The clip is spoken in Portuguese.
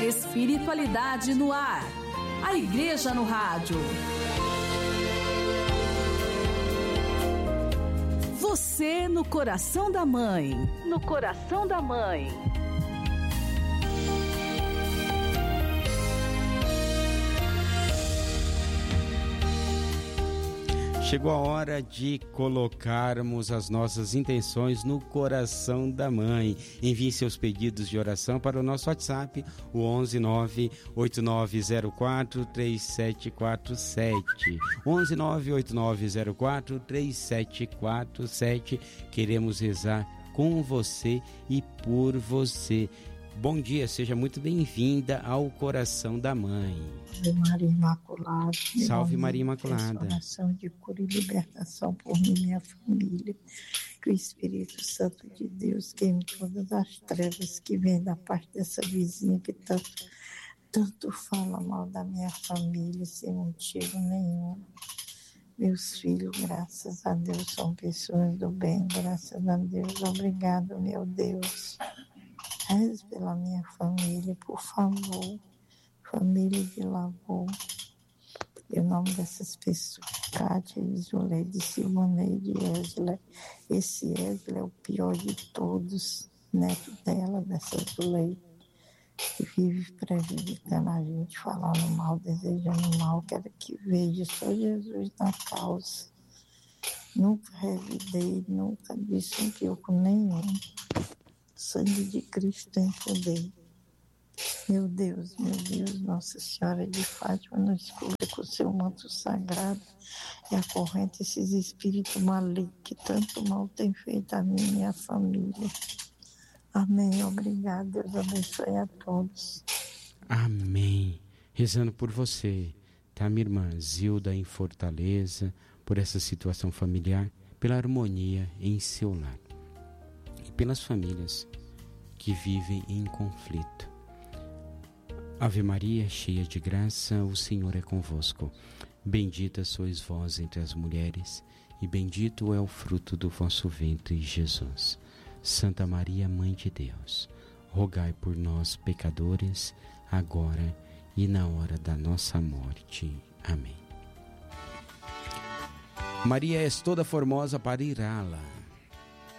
Espiritualidade no ar. A Igreja no Rádio. Você no coração da mãe. No coração da mãe. Chegou a hora de colocarmos as nossas intenções no coração da mãe. Envie seus pedidos de oração para o nosso WhatsApp, o 11989043747. 11989043747. Queremos rezar com você e por você. Bom dia, seja muito bem-vinda ao Coração da Mãe. Ave Maria Imaculada. Salve Maria Imaculada. Oração de cura e libertação por mim e minha família. Que o Espírito Santo de Deus queime todas as trevas que vêm da parte dessa vizinha que tanto fala mal da minha família sem motivo nenhum. Meus filhos, graças a Deus, são pessoas do bem. Graças a Deus. Obrigado, meu Deus. Reze pela minha família, por favor. Família de Lavô. E o nome dessas pessoas: Kátia, Isoleide, Silvaneide e Ésila. Esse Ésila é o pior de todos, neto dela, dessa Isoleide, que vive prejudicando a gente, falando mal, desejando mal. Quero que veja só Jesus na causa. Nunca revidei, nunca disse um pioco nenhum. Sangue de Cristo tem poder. Meu Deus, Nossa Senhora de Fátima, nos cubra com o seu manto sagrado e acorrente esses espíritos malignos que tanto mal tem feito a mim e a minha família. Amém, obrigado, Deus abençoe a todos. Amém. Rezando por você, tá, minha irmã Zilda, em Fortaleza, por essa situação familiar, pela harmonia em seu lar e pelas famílias que vivem em conflito. Ave Maria, cheia de graça, o Senhor é convosco. Bendita sois vós entre as mulheres, e bendito é o fruto do vosso ventre, Jesus. Santa Maria, Mãe de Deus, rogai por nós, pecadores, agora e na hora da nossa morte. Amém. Maria, és toda formosa para irá-la.